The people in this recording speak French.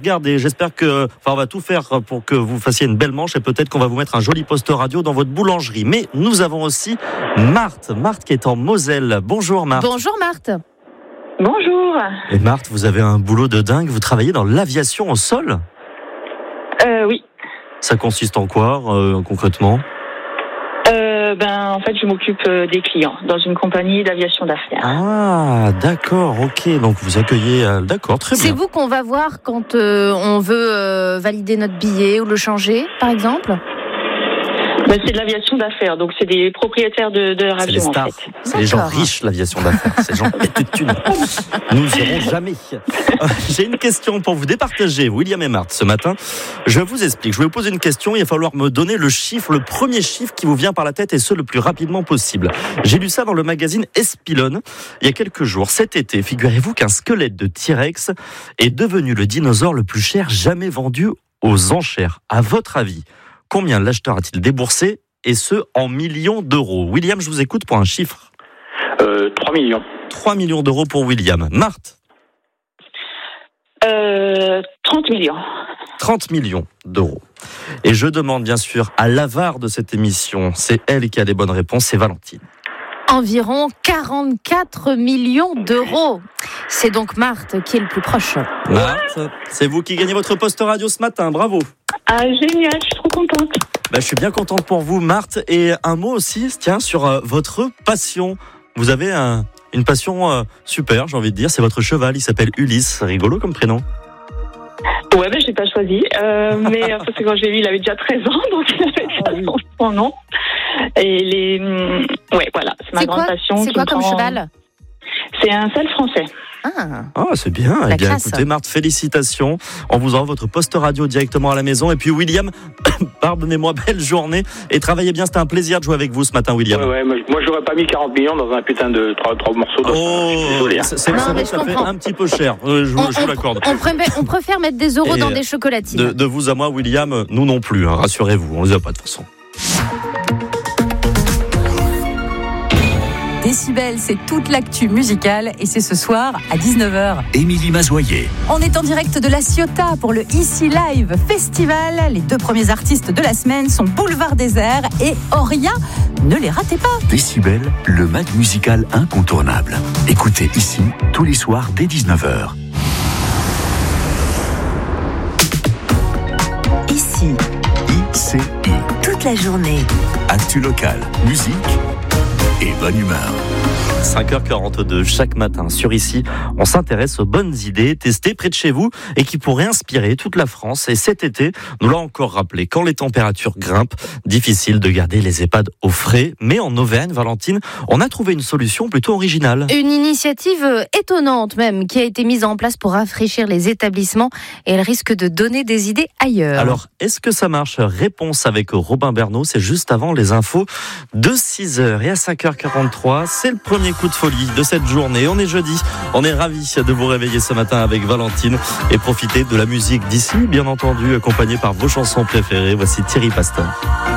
regarder. J'espère que, on va tout faire pour que vous fassiez une belle manche et peut-être qu'on va vous mettre un joli poste radio dans votre boulangerie. Mais nous avons aussi Marthe qui est en Moselle. Bonjour Marthe. Bonjour Marthe. Bonjour. Et Marthe, vous avez un boulot de dingue. Vous travaillez dans l'aviation au sol ? Oui. Ça consiste en quoi, concrètement ? En fait, je m'occupe des clients dans une compagnie d'aviation d'affaires. Ah, d'accord, ok. Donc, vous accueillez... d'accord, très bien. C'est vous qu'on va voir quand on veut valider notre billet ou le changer, par exemple ? C'est de l'aviation d'affaires, donc c'est des propriétaires de leur C'est les avion, stars. en fait. C'est les gens riches, l'aviation d'affaires. C'est les gens pétés de thunes. Nous n'irons jamais. J'ai une question pour vous départager, William et Marthe, ce matin. Je vous explique. Je vais vous poser une question. Il va falloir me donner le premier chiffre qui vous vient par la tête et ce, le plus rapidement possible. J'ai lu ça dans le magazine Espilone il y a quelques jours. Cet été, figurez-vous qu'un squelette de T-Rex est devenu le dinosaure le plus cher jamais vendu aux enchères. À votre avis, combien l'acheteur a-t-il déboursé, et ce, en millions d'euros ? William, je vous écoute pour un chiffre. 3 millions. 3 millions d'euros pour William. Marthe ? 30 millions. 30 millions d'euros. Et je demande bien sûr à l'avare de cette émission, c'est elle qui a les bonnes réponses, c'est Valentine. Environ 44 millions d'euros. C'est donc Marthe qui est le plus proche. Marthe, c'est vous qui gagnez votre poste radio ce matin, bravo. Ah, génial, je suis trop contente. Je suis bien contente pour vous, Marthe. Et un mot aussi, tiens, sur votre passion. Vous avez une passion super, j'ai envie de dire, c'est votre cheval, il s'appelle Ulysse. Rigolo comme prénom. Ouais, je l'ai pas choisi, mais parce que quand je l'ai vu, il avait déjà 13 ans, donc il avait son nom. Et voilà, c'est ma grande passion. C'est quoi comme cheval ? C'est un seul français. Ah, c'est bien. Eh bien, classe. Écoutez, Marthe, félicitations. On vous envoie votre poste radio directement à la maison. Et puis, William, pardonnez-moi, belle journée. Et travaillez bien, c'était un plaisir de jouer avec vous ce matin, William. Ouais, moi j'aurais pas mis 40 millions dans un putain de 3 morceaux. Désolé. Ça fait un petit peu cher. Je vous l'accorde. On préfère mettre des euros dans des chocolatines. De vous à moi, William, nous non plus, rassurez-vous, on ne les a pas de toute façon. Décibel, c'est toute l'actu musicale et c'est ce soir à 19h. Émilie Mazoyer. On est en direct de la Ciotat pour le Ici Live Festival. Les 2 premiers artistes de la semaine sont Boulevard Désert et Oria. Ne les ratez pas. Décibel, le mag musical incontournable. Écoutez ici tous les soirs dès 19h. Ici, ICI. toute la journée. Actu locale, musique et bonne humeur. 5h42 chaque matin sur Ici, on s'intéresse aux bonnes idées testées près de chez vous et qui pourraient inspirer toute la France. Et cet été, nous l'a encore rappelé, quand les températures grimpent, difficile de garder les EHPAD au frais. Mais en Auvergne, Valentine, on a trouvé une solution plutôt originale. Une initiative étonnante même qui a été mise en place pour rafraîchir les établissements et elle risque de donner des idées ailleurs. Alors, est-ce que ça marche ? Réponse avec Robin Bernot, c'est juste avant les infos de 6h. Et à 5h43, c'est le premier coup de folie de cette journée. On est jeudi, on est ravis de vous réveiller ce matin avec Valentine et profiter de la musique d'ici, bien entendu, accompagnée par vos chansons préférées. Voici Thierry Pastor.